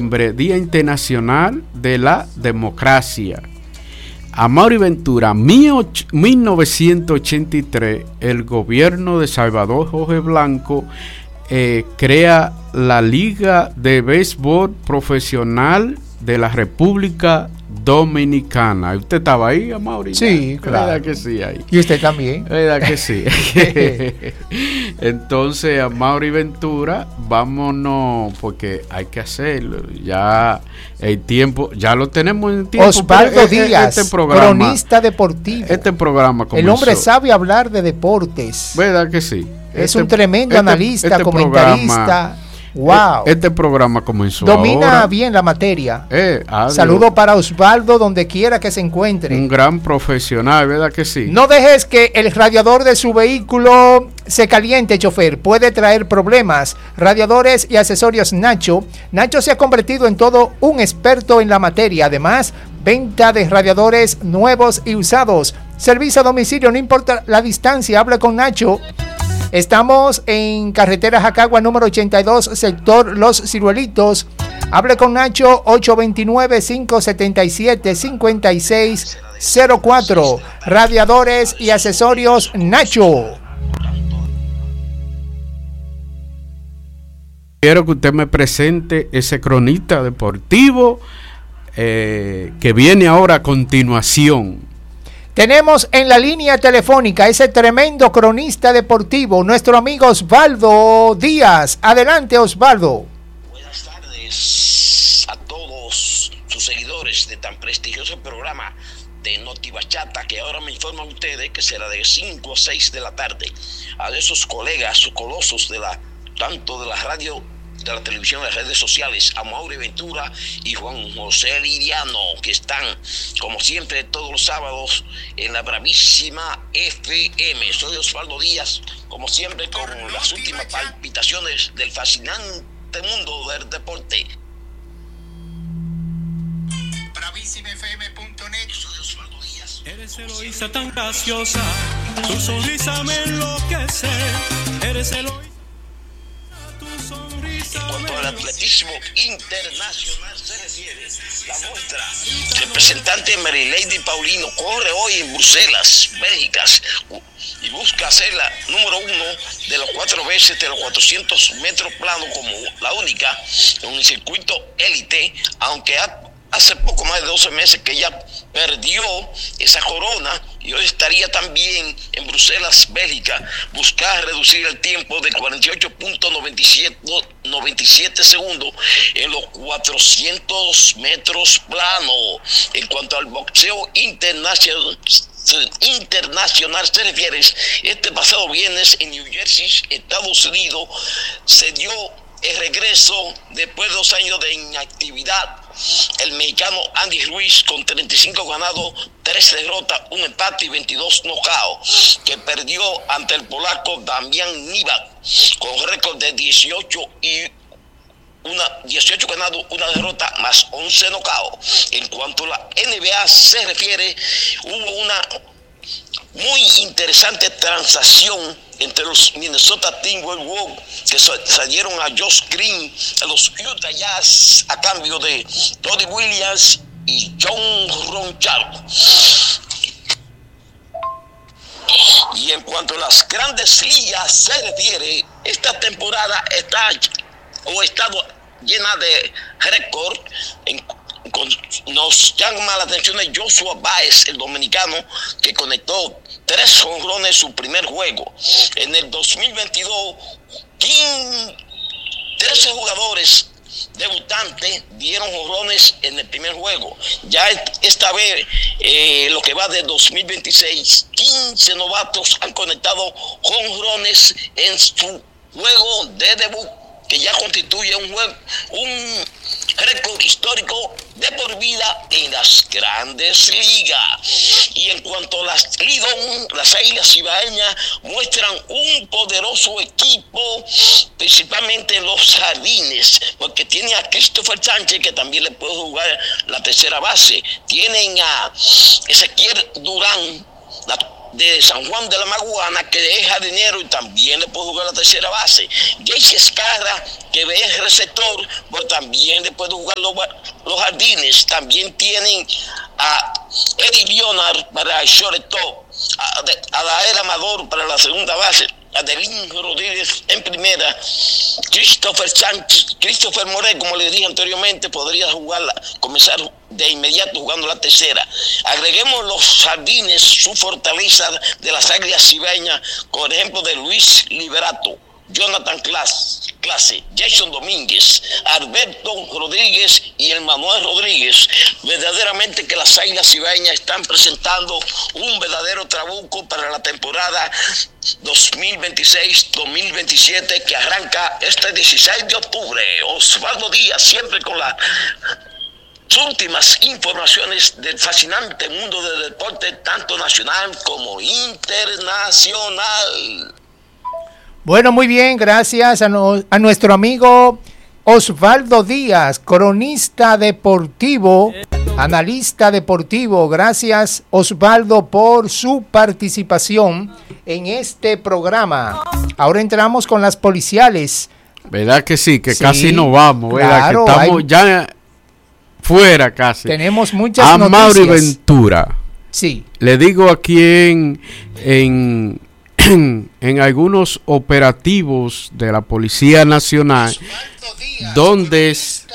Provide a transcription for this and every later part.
septiembre, Día Internacional de la Democracia. Amaury Ventura, 1983, el gobierno de Salvador Jorge Blanco crea la Liga de Béisbol Profesional de la República Dominicana. ¿Usted estaba ahí, Amaury? Sí, claro. ¿Verdad que sí? Ahí. ¿Y usted también? ¿Verdad que sí? Entonces, Amaury Ventura, vámonos, porque hay que hacerlo. Ya el tiempo, ya lo tenemos en tiempo. Osvaldo Díaz, cronista deportivo. Este programa comenzó. El hombre sabe hablar de deportes. ¿Verdad que sí? Es un tremendo analista, comentarista. Wow. Este programa comenzó. Domina ahora bien la materia. Saludo para Osvaldo donde quiera que se encuentre. Un gran profesional, ¿verdad que sí? No dejes que el radiador de su vehículo se caliente, chofer. Puede traer problemas. Radiadores y accesorios Nacho. Nacho se ha convertido en todo un experto en la materia. Además, venta de radiadores nuevos y usados. Servicio a domicilio, no importa la distancia. Habla con Nacho. Estamos en carretera Jacagua número 82, sector Los Ciruelitos. Hable con Nacho, 829-577-5604. Radiadores y accesorios Nacho. Quiero que usted me presente ese cronista deportivo que viene ahora a continuación. Tenemos en la línea telefónica ese tremendo cronista deportivo, nuestro amigo Osvaldo Díaz. Adelante, Osvaldo. Buenas tardes a todos sus seguidores de tan prestigioso programa de Noti Bachata, que ahora me informan ustedes que será de 5 a 6 de la tarde. A esos colegas colosos tanto de la radio, de la televisión, de las redes sociales, Amaury Ventura y Juan José Liriano, que están como siempre todos los sábados en la bravísima FM. Soy Osvaldo Díaz, como siempre con las últimas palpitaciones del fascinante mundo del deporte. bravísimafm.net. Soy Osvaldo Díaz. Eres Eloísa tan graciosa, tu sonrisa me enloquece. Eres Eloísa. En cuanto al atletismo internacional se refiere, la muestra representante Marilady Paulino corre hoy en Bruselas, Bélgica, y busca ser la número 1 de los 4 veces de los 400 metros planos como la única en un circuito élite, aunque hace poco más de 12 meses que ella perdió esa corona y hoy estaría también en Bruselas, Bélgica, buscar reducir el tiempo de 48.97 segundos en los 400 metros plano. En cuanto al boxeo internacional se refiere, este pasado viernes en New Jersey, Estados Unidos, se dio el regreso después de 2 años de inactividad. El mexicano Andy Ruiz con 35 ganados, 13 derrotas, un empate y 22 knockouts, que perdió ante el polaco Damian Nivak con récord de 18 ganados, una derrota más 11 knockouts. En cuanto a la NBA se refiere, hubo una muy interesante transacción entre los Minnesota Timberwolves, que salieron a Josh Green a los Utah Jazz a cambio de Tony Williams y John Roncharo. Y en cuanto a las grandes ligas se refiere, esta temporada ha estado llena de récord. Nos llama la atención de Joshua Baez, el dominicano, que conectó 3 jonrones en su primer juego. En el 2022, 13 jugadores debutantes dieron jonrones en el primer juego. Ya esta vez, lo que va de 2026, 15 novatos han conectado jonrones en su juego de debut, que ya constituye un récord histórico de por vida en las grandes ligas. Y en cuanto a las Lidón, las Águilas Cibaeñas muestran un poderoso equipo, principalmente en los jardines, porque tiene a Christopher Sánchez, que también le puede jugar la tercera base. Tienen a Ezequiel Durán, de San Juan de la Maguana, que es jardinero y también le puede jugar la tercera base. Jayce Escarra, que es receptor, pues también le puede jugar los jardines. También tienen a Eddie Leonard para el shortstop, a Dael Amador para la segunda base, Adelín Rodríguez en primera, Christopher Morel, como le dije anteriormente, podría comenzar de inmediato jugando la tercera. Agreguemos los jardines, su fortaleza de las Águilas Cibaeñas, por ejemplo de Luis Liberato, Jonathan Clase, Jason Domínguez, Alberto Rodríguez y el Manuel Rodríguez. Verdaderamente que las Águilas Cibaeñas están presentando un verdadero trabuco para la temporada 2026-2027 que arranca este 16 de octubre. Osvaldo Díaz, siempre con las últimas informaciones del fascinante mundo del deporte, tanto nacional como internacional. Bueno, muy bien, gracias a nuestro amigo Osvaldo Díaz, cronista deportivo, analista deportivo. Gracias, Osvaldo, por su participación en este programa. Ahora entramos con las policiales. ¿Verdad que sí? Que sí, casi no vamos, ¿verdad? Claro, que estamos ya fuera casi. Tenemos muchas a noticias. Mauri Ventura. Sí. Le digo aquí en algunos operativos de la Policía Nacional, donde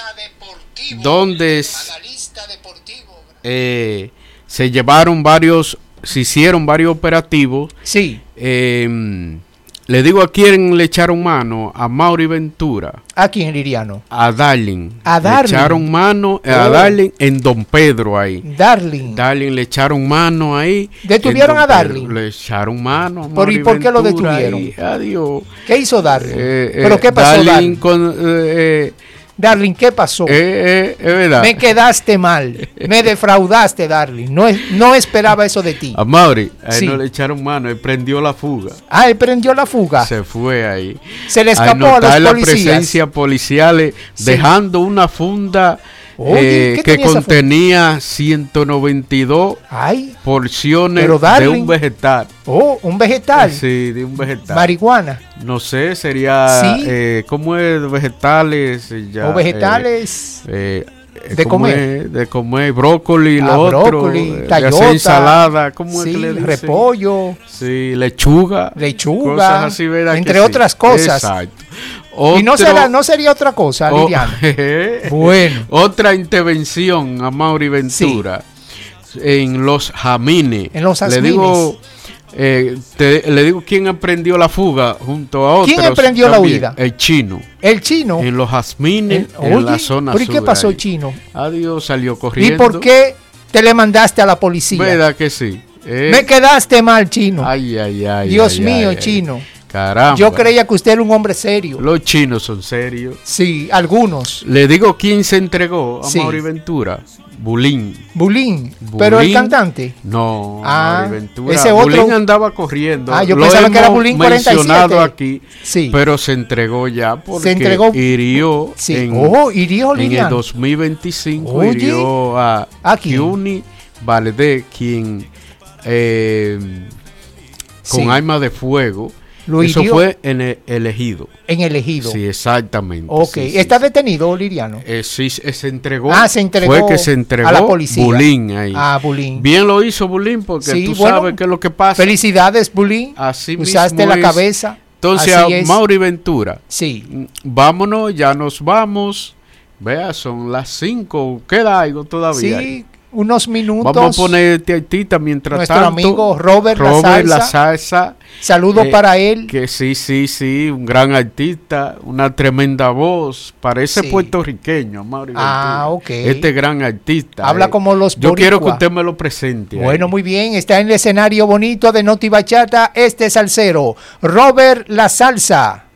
se hicieron varios operativos. Sí. Le digo a quién le echaron mano: a Mauri Ventura. ¿A quién, Liriano? A Darling. A Darling. Le echaron mano a Darling en Don Pedro ahí. Darling le echaron mano ahí. ¿Detuvieron a Darling? Le echaron mano a Mauri. ¿Y por qué lo detuvieron? Ahí. Adiós. ¿Qué hizo Darling? ¿Pero qué pasó, Darling? Darling, ¿qué pasó? Es verdad. Me quedaste mal. Me defraudaste, Darling. No esperaba eso de ti. A Mauri, a él sí. no le echaron mano, él prendió la fuga. Ah, él prendió la fuga. Se fue ahí. Se le escapó a los policías. La presencia policial, sí. Dejando una funda que contenía 192 porciones de un vegetal. Oh, un vegetal. Sí, de un vegetal. Marihuana. No sé, sería, ¿sí? ¿Cómo es? Vegetales. Ya, o vegetales. De comer brócoli, brócoli, tallota, ensalada, ¿cómo sí, es que le dice? Repollo, sí, lechuga, cosas así, ¿verdad? Entre otras cosas. Exacto. Y no sería otra cosa, Liliana. Bueno. Otra intervención a Mauri Ventura, sí. En los Jamines. En los Jamines. Le digo quién emprendió la fuga junto a otros. ¿Quién emprendió la huida? El Chino. El Chino. En los Jazmines, en la zona sur. ¿Por qué pasó el Chino? Adiós, salió corriendo. ¿Y por qué te le mandaste a la policía? ¿Verdad que sí? Me quedaste mal, Chino. Ay. Dios mío, Chino. Caramba. Yo creía que usted era un hombre serio. Los chinos son serios. Sí, algunos. Le digo quién se entregó a Mauri Ventura. Bulín. Pero el cantante. No, Mauri Ventura. Ese otro. Bulín andaba corriendo. Yo pensaba que era Bulín 47. Mencionado aquí, sí. Pero se entregó ya porque se entregó. Hirió. Sí. Hirió en el 2025. Hirió a Kiuni Valdez, quien con arma de fuego. Eso fue en el Ejido. En el Ejido. Sí, exactamente. Ok. Sí, ¿Está detenido, Liriano? Sí, se entregó. Se entregó. Fue que se entregó a la policía. Bulín ahí. Bulín. Bien lo hizo Bulín porque tú sabes qué es lo que pasa. Felicidades, Bulín. Así usaste mismo la cabeza. Entonces, a Mauri Ventura. Sí. Vámonos, ya nos vamos. Vea, son las 5. Queda algo todavía. Sí. Unos minutos. Vamos a ponerte artista mientras nuestro tanto. Nuestro amigo Robert La Salsa. Saludos para él. Que sí, un gran artista, una tremenda voz. Parece puertorriqueño, Mauri Ventura. Ok. Este gran artista. Habla como los Yo quiero que usted me lo presente. Bueno, muy bien. Está en el escenario bonito de Noti Bachata. Este salsero, Robert La Salsa.